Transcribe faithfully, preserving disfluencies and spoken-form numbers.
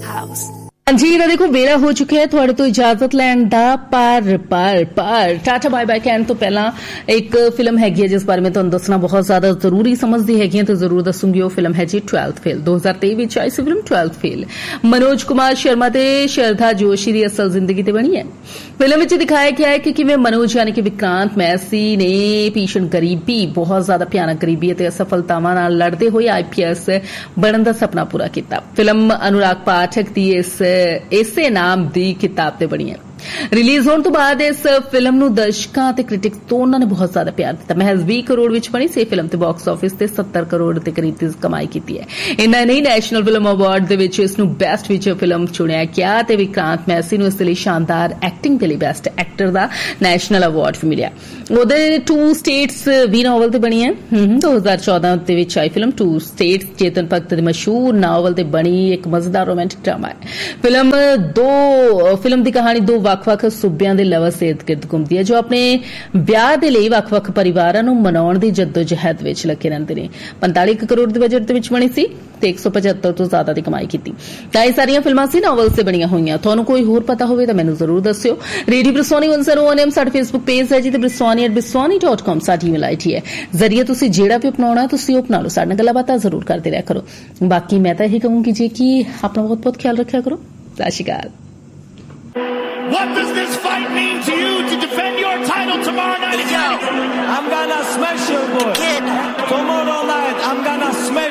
House. जी ਤਾਂ ਦੇਖੋ ਵੇਲਾ ਹੋ ਚੁੱਕਿਆ ਹੈ ਤੁਹਾਡੇ ਤੋਂ ਇਜਾਜ਼ਤ ਲੈਣ ਦਾ ਪਰ ਪਰ ਪਰ ਟਾਟਾ ਬਾਏ ਬਾਏ ਕਹਿਣ ਤੋਂ ਪਹਿਲਾਂ ਇੱਕ ਫਿਲਮ ਹੈਗੀ ਹੈ ਜਿਸ ਬਾਰੇ ਮੈਂ ਤੁਹਾਨੂੰ ਦੱਸਣਾ ਬਹੁਤ ਜ਼ਿਆਦਾ ਜ਼ਰੂਰੀ ਸਮਝਦੀ ਹੈਗੀ ਹਾਂ ਤੇ ਜ਼ਰੂਰ ਦੱਸੂਗੀ। ਉਹ ਫਿਲਮ ਹੈ ਜੀ ਟਵੈਲਥ ਫੇਲ। ਦੋ ਹਜ਼ਾਰ ਤੇਈ ਵਿੱਚ ਆਈ ਸੀ film twelfth fail. Manoj Kumar Sharma ਤੇ ਸ਼ਰਧਾ ਜੋਸ਼ੀ ਦੀ ਅਸਲ ਜ਼ਿੰਦਗੀ ਤੇ ਬਣੀ ਹੈ। ਫਿਲਮ ਵਿੱਚ ਦਿਖਾਇਆ ਗਿਆ ਹੈ ਕਿ ਕਿਵੇਂ ਮਨੋਜ ਯਾਨੀ ਕਿ ਵਿਕਰਾਂਤ ਮੈਸੀ ਨੇ ਭੀਸ਼ਣ ਗਰੀਬੀ ਬਹੁਤ ਜ਼ਿਆਦਾ ਭਿਆਨਕ ਗਰੀਬੀ ਅਤੇ ਅਸਫਲਤਾਵਾਂ ਨਾਲ ਲੜਦੇ ਹੋਏ ਆਈਪੀਐਸ ਬਣਨ ਦਾ ਸੁਪਨਾ ਪੂਰਾ ਕੀਤਾ। ਫਿਲਮ ਅਨੁਰਾਗ ਪਾਠਕ ਦੀ ਇਸ ਇਸੇ ਨਾਮ ਦੀ ਕਿਤਾਬ ਤੇ ਬਣੀ ਹੈ। ਰਿਲੀਜ਼ ਹੋਣ ਤੋਂ ਬਾਅਦ ਇਸ ਫਿਲਮ ਨੂੰ ਦਰਸ਼ਕਾਂ ਤੇ ਕ੍ਰਿਟਿਕਸ ਦੋਨਾਂ ਨੇ ਬਹੁਤ ਜ਼ਿਆਦਾ ਪਿਆਰ ਦਿੱਤਾ। ਮਹਿਜ਼ ਵੀਹ ਕਰੋੜ ਵਿੱਚ ਬਣੀ ਸੀ ਫਿਲਮ ਤੇ ਬਾਕਸ ਆਫਿਸ ਤੇ ਸੱਤਰ ਕਰੋੜ ਦੇ ਕਰੀਬ ਦੀ ਕਮਾਈ ਕੀਤੀ ਹੈ। ਇੰਨਾ ਨਹੀਂ, ਨੈਸ਼ਨਲ ਫਿਲਮ ਅਵਾਰਡ ਦੇ ਵਿੱਚ ਇਸ ਨੂੰ ਬੈਸਟ ਫੀਚਰ ਫਿਲਮ ਚੁਣਿਆ ਗਿਆ ਤੇ ਵਿਕਰਾਂਤ ਮੈਸੀ ਨੂੰ ਇਸ ਲਈ ਸ਼ਾਨਦਾਰ ਐਕਟਿੰਗ ਦੇ ਲਈ ਬੈਸਟ ਐਕਟਰ ਦਾ ਨੈਸ਼ਨਲ ਅਵਾਰਡ ਵੀ ਮਿਲਿਆ। ਉਹਦੇ ਟੂ ਸਟੇਟਸ ਵੀ ਨਾਵਲ ਤੇ ਬਣੀ ਹੈ। ਦੋ ਹਜ਼ਾਰ ਚੌਦਾਂ ਦੇ ਵਿੱਚ ਆਈ film to status Chetan Bhagat ਦੇ ਮਸ਼ਹੂਰ ਨਾਵਲ ਤੇ ਬਣੀ ਇੱਕ ਮਜ਼ੇਦਾਰ ਰੋਮਾਂਟਿਕ ਡਰਾਮਾ ਹੈ। ਫਿਲਮ ਦੋ ਫਿਲਮ ਦੀ ਕਹਾਣੀ ਦੋ ਵੱਖ-ਵੱਖ ਸੂਬਿਆਂ ਦੇ ਲਵਰ ਸੇਤ ਗਿਰਦ ਘੁੰਮਦੀ ਹੈ ਜੋ ਆਪਣੇ ਵਿਆਹ ਦੇ ਲਈ ਵੱਖ-ਵੱਖ ਪਰਿਵਾਰਾਂ ਨੂੰ ਮਨਾਉਣ ਦੀ ਜੱਦੋ-ਜਹਿਦ ਵਿੱਚ ਲੱਗੇ ਰਹਿੰਦੇ ਨੇ। ਪੰਤਾਲੀ ਕਰੋੜ ਦੇ ਬਜਟ ਦੇ ਵਿੱਚ ਬਣੀ ਸੀ ਤੇ ਇੱਕ ਸੌ ਪਝੱਤਰ ਤੋਂ ਜ਼ਿਆਦਾ ਦੀ ਕਮਾਈ ਕੀਤੀ। ਤਾਂ ਇਹ ਸਾਰੀਆਂ ਫਿਲਮਾਂ ਸੀ ਨਾਵਲਸ ਤੇ ਬਣੀਆਂ ਹੋਈਆਂ। ਤੁਹਾਨੂੰ ਕੋਈ ਹੋਰ ਪਤਾ ਹੋਵੇ ਤਾਂ ਮੈਨੂੰ ਜ਼ਰੂਰ ਦੱਸਿਓ। ਰੇਡੀਓ ਬ੍ਰਿਸਵਾਨੀ ਇੱਕ ਸੌ ਇੱਕ ਐਮ ਸਾਡਾ ਫੇਸਬੁੱਕ ਪੇਜ ਹੈ ਜੀ ਤੇ ਬ੍ਰਿਸਵਾਨੀ ਐਟ ਬ੍ਰਿਸਵਾਨੀ ਡਾਟ ਕਾਮ ਸਾਡੀ ਈਮੇਲ ਆਈਡੀ ਹੈ। ਜ਼ਰੀਏ ਤੁਸੀਂ ਜਿਹੜਾ ਵੀ ਅਪਣਾਉਣਾ ਤੁਸੀਂ ਉਹ ਅਪਣਾ ਲਓ। ਸਾਡੇ ਨਾਲ ਗੱਲਾਂ ਬਾਤਾਂ ਜ਼ਰੂਰ ਕਰਦੇ ਰਿਹਾ ਕਰੋ। ਬਾਕੀ ਮੈਂ ਤਾਂ ਇਹੀ ਕਹੂੰਗੀ ਜੀ ਕਿ ਆਪਣਾ ਬਹੁਤ ਬਹੁਤ ਖਿਆਲ ਰੱਖਿਆ ਕਰੋ। ਸਤਿ ਸ਼੍ਰੀ ਅਕਾਲ। What does this fight mean to you to defend your title tomorrow night again? I'm gonna smash you, boy. Tomorrow night, I'm gonna smash